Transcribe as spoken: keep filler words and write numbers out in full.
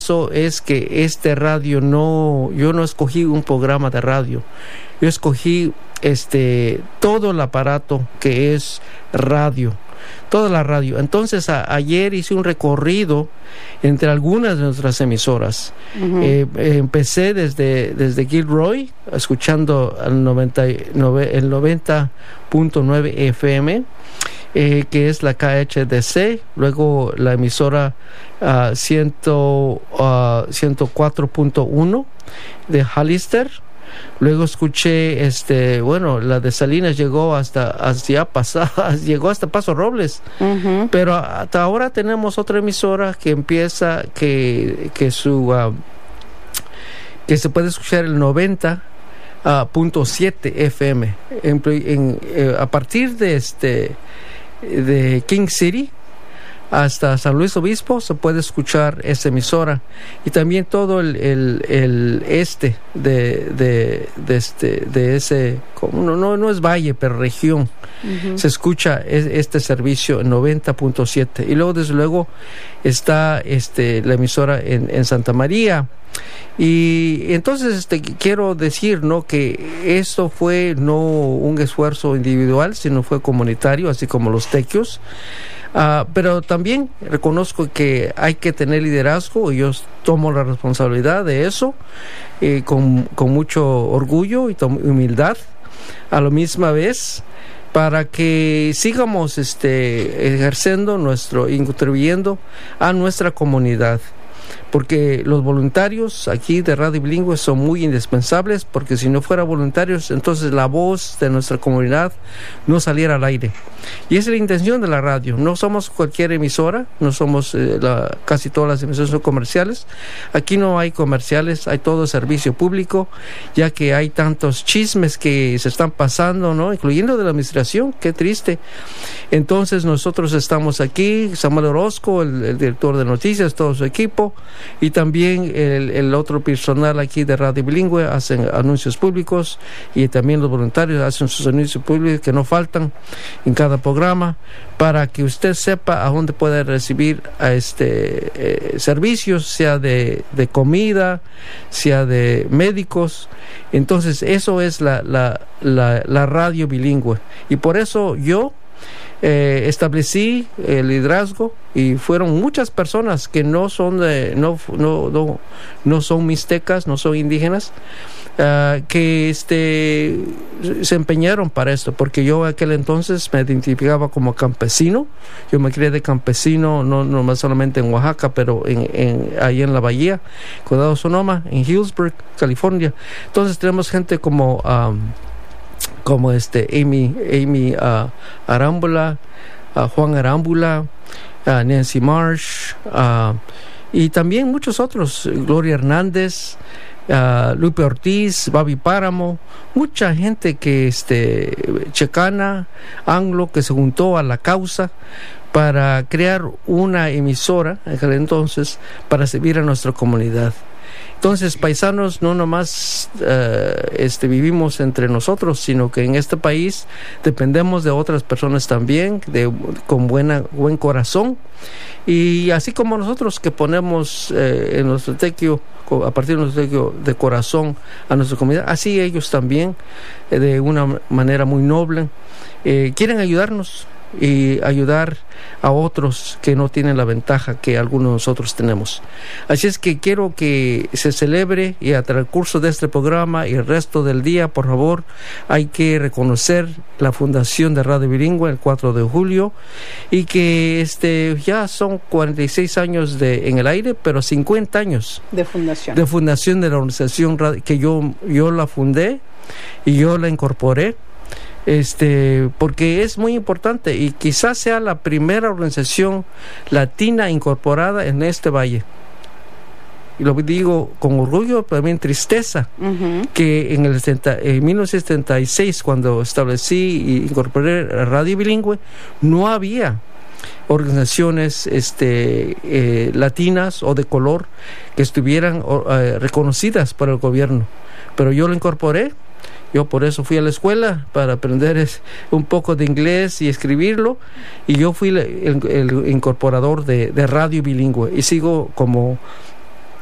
Eso es que este radio no, yo no escogí un programa de radio, yo escogí este todo el aparato que es radio, toda la radio. Entonces a, ayer hice un recorrido entre algunas de nuestras emisoras. Uh-huh. eh, eh, empecé desde desde Gilroy, escuchando el noventa punto nueve F M, eh, que es la K H D C, luego la emisora uh, ciento cuatro punto uno de Hollister. Luego escuché, este, bueno, la de Salinas llegó hasta, hasta pasada, llegó hasta Paso Robles. Uh-huh. Pero hasta ahora tenemos otra emisora que empieza, que, que su, uh, que se puede escuchar el noventa punto siete F M. En, en, eh, a partir de este, de King City hasta San Luis Obispo se puede escuchar esa emisora, y también todo el, el, el este de, de, de este de ese, como no, no, no es valle, pero región. Uh-huh. Se escucha es, este servicio en noventa punto siete, y luego desde luego está este la emisora en, en Santa María. Y entonces este quiero decir, ¿no?, que esto fue no un esfuerzo individual, sino fue comunitario, así como los tequios. Uh, pero también reconozco que hay que tener liderazgo, y yo tomo la responsabilidad de eso, eh, con, con mucho orgullo y tom- humildad a la misma vez, para que sigamos este, ejerciendo nuestro, y contribuyendo a nuestra comunidad. Porque los voluntarios aquí de Radio Bilingüe son muy indispensables, porque si no fuera voluntarios, entonces la voz de nuestra comunidad no saliera al aire. Y esa es la intención de la radio. No somos cualquier emisora, no somos, eh, la, casi todas las emisoras son comerciales. Aquí no hay comerciales, hay todo servicio público, ya que hay tantos chismes que se están pasando, ¿no?, incluyendo de la administración. Qué triste. Entonces nosotros estamos aquí, Samuel Orozco, el, el director de noticias, todo su equipo, y también el, el otro personal aquí de Radio Bilingüe hacen anuncios públicos, y también los voluntarios hacen sus anuncios públicos que no faltan en cada programa, para que usted sepa a dónde puede recibir a este eh, servicios, sea de, de comida, sea de médicos. Entonces eso es la, la, la, la radio bilingüe, y por eso yo Eh, establecí el liderazgo, y fueron muchas personas que no son de, no, no, no, no son mixtecas, no son indígenas, uh, que este se empeñaron para esto, porque yo aquel entonces me identificaba como campesino. Yo me crié de campesino, no, no más solamente en Oaxaca, pero en, en, ahí en la Bahía, Condado Sonoma, en Hillsburg, California. Entonces tenemos gente como um, como este Amy Amy uh, Arámbula, uh, Juan Arámbula, uh, Nancy Marsh, uh, y también muchos otros, Gloria Hernández, uh, Lupe Ortiz, Babi Páramo, mucha gente que este checana, anglo, que se juntó a la causa para crear una emisora en aquel entonces para servir a nuestra comunidad. Entonces, paisanos, no nomás uh, este, vivimos entre nosotros, sino que en este país dependemos de otras personas también, de, con buena, buen corazón. Y así como nosotros que ponemos eh, en nuestro tequio, a partir de nuestro tequio de corazón a nuestra comunidad, así ellos también, eh, de una manera muy noble, eh, quieren ayudarnos y ayudar a otros que no tienen la ventaja que algunos de nosotros tenemos. Así es que quiero que se celebre, y a transcurso de este programa y el resto del día, por favor, hay que reconocer la fundación de Radio Bilingüe el cuatro de julio, y que este ya son cuarenta y seis años de en el aire, pero cincuenta años de fundación de fundación de la organización, que yo yo la fundé y yo la incorporé. Este, porque es muy importante, y quizás sea la primera organización latina incorporada en este valle. Y lo digo con orgullo, pero también tristeza, uh-huh. que en el setenta, en mil novecientos setenta y seis, cuando establecí y incorporé Radio Bilingüe, no había organizaciones este, eh, latinas o de color que estuvieran eh, reconocidas por el gobierno. Pero yo lo incorporé. Yo por eso fui a la escuela, para aprender es, un poco de inglés y escribirlo, y yo fui el, el, el incorporador de, de Radio Bilingüe, y sigo como